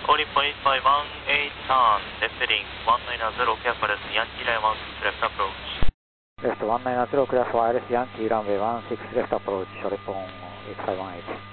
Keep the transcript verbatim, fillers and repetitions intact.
Calling point five one eight turn, left heading one nine zero clear for Yankee Line one six left approach. Left one nine zero clear for Yankee runway one six left approach, repon eight five one eight.